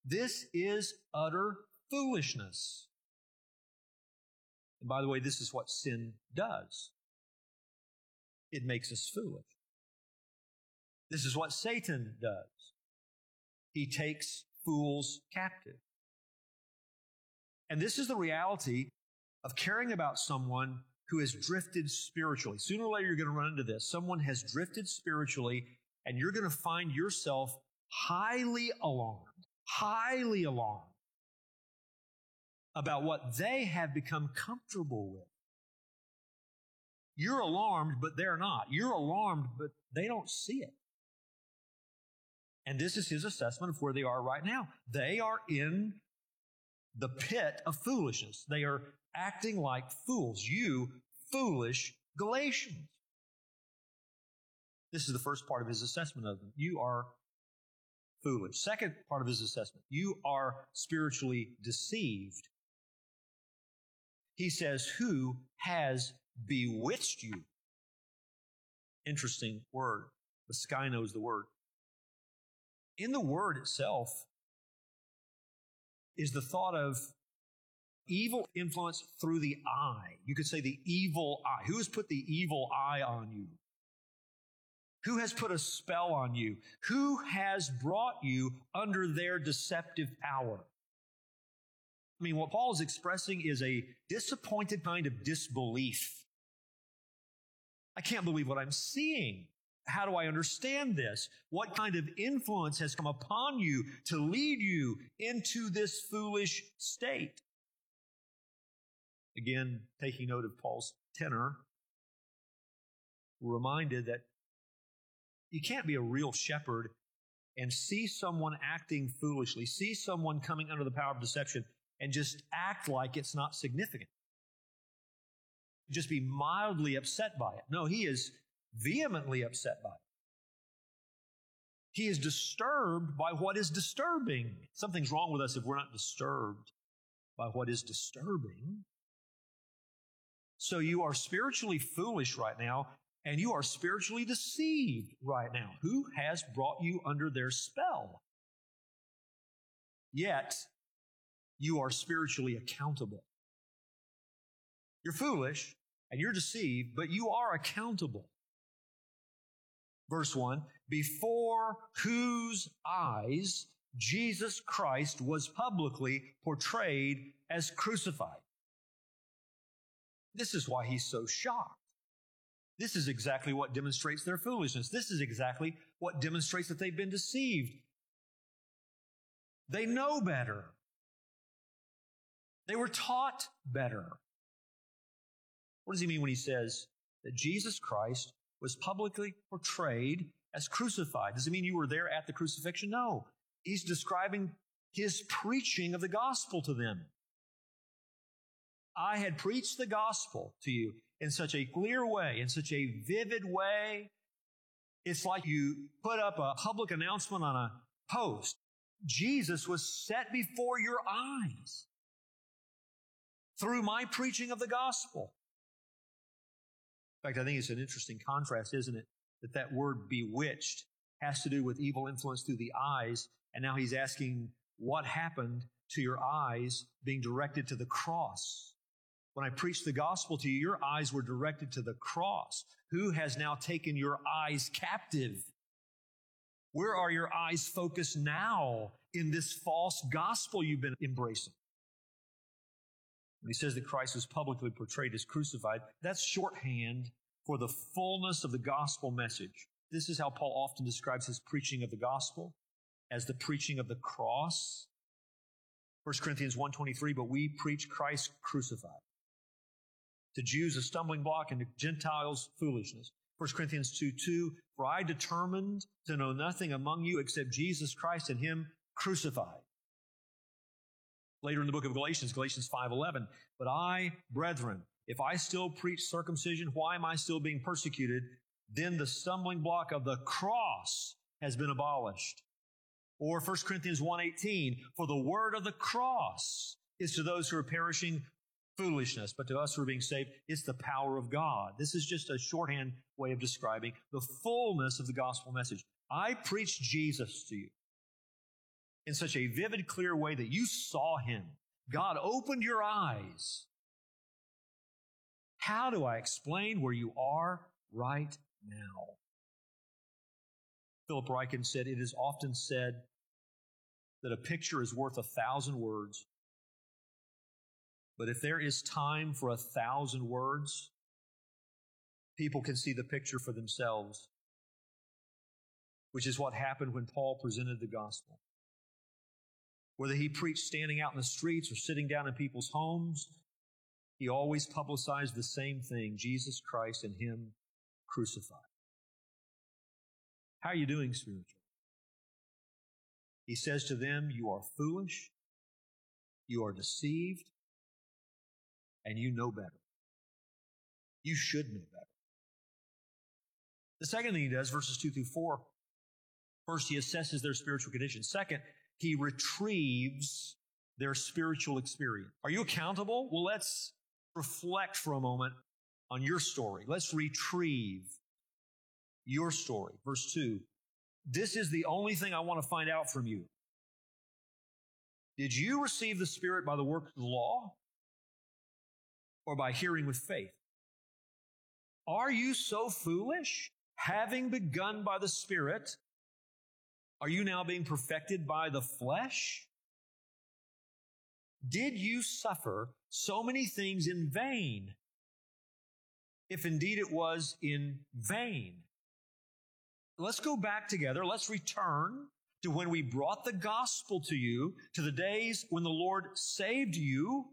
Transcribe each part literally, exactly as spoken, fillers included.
This is utter foolishness. And by the way, this is what sin does. It makes us foolish. This is what Satan does. He takes fools captive. And this is the reality of caring about someone who has drifted spiritually. Sooner or later, you're going to run into this. Someone has drifted spiritually, and you're going to find yourself highly alarmed, highly alarmed about what they have become comfortable with. You're alarmed, but they're not. You're alarmed, but they don't see it. And this is his assessment of where they are right now. They are in the pit of foolishness. They are acting like fools. You foolish Galatians. This is the first part of his assessment of them. You are foolish. Second part of his assessment. You are spiritually deceived. He says, who has bewitched you? Interesting word. The sky knows the word. In the word itself is the thought of evil influence through the eye. You could say the evil eye. Who has put the evil eye on you? Who has put a spell on you? Who has brought you under their deceptive power? I mean, what Paul is expressing is a disappointed kind of disbelief. I can't believe what I'm seeing. How do I understand this? What kind of influence has come upon you to lead you into this foolish state? Again, taking note of Paul's tenor, we're reminded that you can't be a real shepherd and see someone acting foolishly, see someone coming under the power of deception, and just act like it's not significant. Just be mildly upset by it. No, he is vehemently upset by it. He is disturbed by what is disturbing. Something's wrong with us if we're not disturbed by what is disturbing. So you are spiritually foolish right now, and you are spiritually deceived right now. Who has brought you under their spell? Yet, you are spiritually accountable. You're foolish, and you're deceived, but you are accountable. Verse one, before whose eyes Jesus Christ was publicly portrayed as crucified. This is why he's so shocked. This is exactly what demonstrates their foolishness. This is exactly what demonstrates that they've been deceived. They know better. They were taught better. What does he mean when he says that Jesus Christ was publicly portrayed as crucified? Does it mean you were there at the crucifixion? No. He's describing his preaching of the gospel to them. I had preached the gospel to you in such a clear way, in such a vivid way. It's like you put up a public announcement on a post. Jesus was set before your eyes through my preaching of the gospel. In fact, I think it's an interesting contrast, isn't it? That that word bewitched has to do with evil influence through the eyes. And now he's asking what happened to your eyes being directed to the cross. When I preached the gospel to you, your eyes were directed to the cross. Who has now taken your eyes captive? Where are your eyes focused now in this false gospel you've been embracing? When he says that Christ was publicly portrayed as crucified, that's shorthand for the fullness of the gospel message. This is how Paul often describes his preaching of the gospel, as the preaching of the cross. First Corinthians one twenty-three, but we preach Christ crucified. To Jews a stumbling block, and to Gentiles foolishness. First Corinthians two two, for I determined to know nothing among you except Jesus Christ and Him crucified. Later in the book of Galatians, Galatians five eleven, but I, brethren, if I still preach circumcision, why am I still being persecuted? Then the stumbling block of the cross has been abolished. Or First Corinthians one eighteen, for the word of the cross is to those who are perishing foolishness, but to us who are being saved, it's the power of God. This is just a shorthand way of describing the fullness of the gospel message. I preached Jesus to you in such a vivid, clear way that you saw him. God opened your eyes. How do I explain where you are right now? Philip Ryken said, it is often said that a picture is worth a thousand words. But if there is time for a thousand words, people can see the picture for themselves, which is what happened when Paul presented the gospel. Whether he preached standing out in the streets or sitting down in people's homes, he always publicized the same thing, Jesus Christ and him crucified. How are you doing spiritually? He says to them, you are foolish, you are deceived, and you know better. You should know better. The second thing he does, verses two through four, first, he assesses their spiritual condition. Second, he retrieves their spiritual experience. Are you accountable? Well, let's reflect for a moment on your story. Let's retrieve your story. Verse two, this is the only thing I want to find out from you. Did you receive the Spirit by the work of the law or by hearing with faith? Are you so foolish? Having begun by the Spirit, are you now being perfected by the flesh? Did you suffer so many things in vain, if indeed it was in vain? Let's go back together. Let's return to when we brought the gospel to you, to the days when the Lord saved you,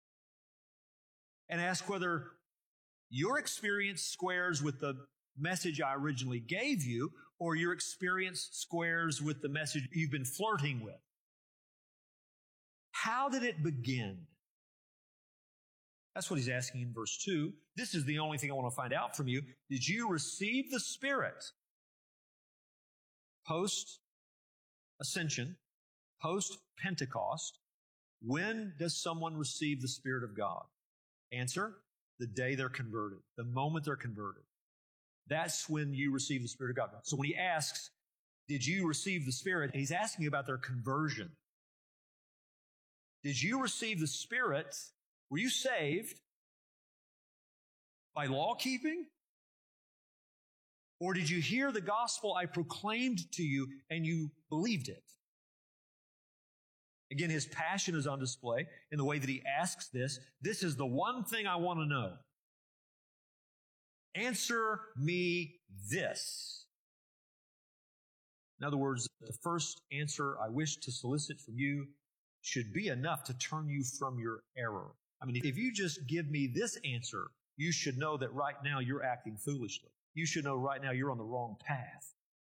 and ask whether your experience squares with the message I originally gave you, or your experience squares with the message you've been flirting with. How did it begin? That's what he's asking in verse two. This is the only thing I want to find out from you. Did you receive the Spirit post-ascension, post-Pentecost? When does someone receive the Spirit of God? Answer, the day they're converted, the moment they're converted. That's when you receive the Spirit of God. So when he asks, did you receive the Spirit? He's asking about their conversion. Did you receive the Spirit? Were you saved by law keeping? Or did you hear the gospel I proclaimed to you and you believed it? Again, his passion is on display in the way that he asks this. This is the one thing I want to know. Answer me this. In other words, the first answer I wish to solicit from you should be enough to turn you from your error. I mean, if you just give me this answer, you should know that right now you're acting foolishly. You should know right now you're on the wrong path.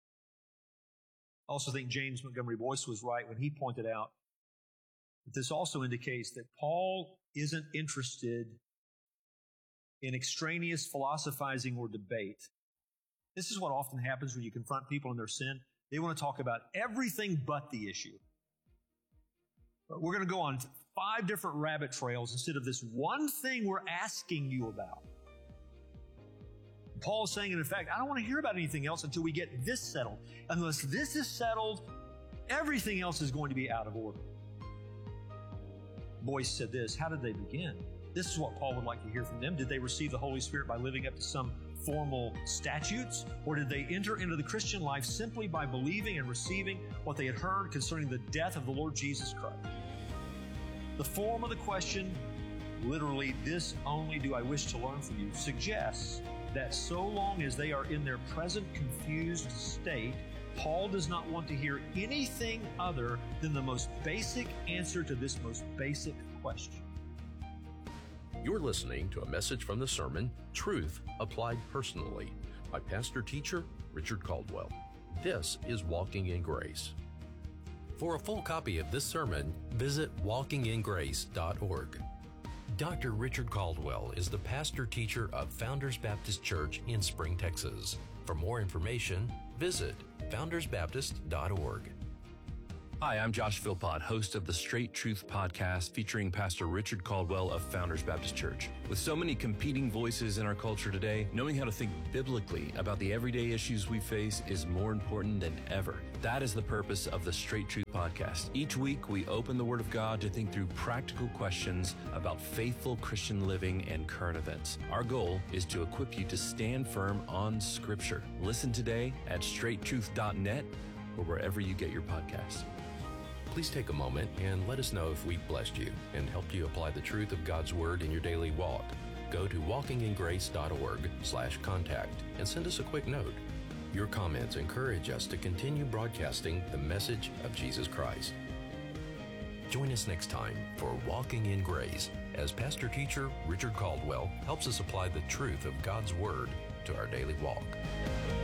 I also think James Montgomery Boyce was right when he pointed out that this also indicates that Paul isn't interested in extraneous philosophizing or debate. This is what often happens when you confront people in their sin. They want to talk about everything but the issue. But we're going to go on five different rabbit trails instead of this one thing we're asking you about. Paul is saying, in effect, I don't want to hear about anything else until we get this settled. Unless this is settled, everything else is going to be out of order. Boyce said this, how did they begin? This is what Paul would like to hear from them. Did they receive the Holy Spirit by living up to some formal statutes? Or did they enter into the Christian life simply by believing and receiving what they had heard concerning the death of the Lord Jesus Christ? The form of the question, literally, this only do I wish to learn from you, suggests that so long as they are in their present confused state, Paul does not want to hear anything other than the most basic answer to this most basic question. You're listening to a message from the sermon, Truth Applied Personally, by pastor-teacher Richard Caldwell. This is Walking in Grace. For a full copy of this sermon, visit walking in grace dot org. Doctor Richard Caldwell is the pastor-teacher of Founders Baptist Church in Spring, Texas. For more information, visit founders baptist dot org. Hi, I'm Josh Philpott, host of the Straight Truth podcast featuring Pastor Richard Caldwell of Founders Baptist Church. With so many competing voices in our culture today, knowing how to think biblically about the everyday issues we face is more important than ever. That is the purpose of the Straight Truth podcast. Each week, we open the Word of God to think through practical questions about faithful Christian living and current events. Our goal is to equip you to stand firm on Scripture. Listen today at straight truth dot net or wherever you get your podcasts. Please take a moment and let us know if we've blessed you and helped you apply the truth of God's Word in your daily walk. Go to walking in grace dot org slash contact and send us a quick note. Your comments encourage us to continue broadcasting the message of Jesus Christ. Join us next time for Walking in Grace as Pastor Teacher Richard Caldwell helps us apply the truth of God's Word to our daily walk.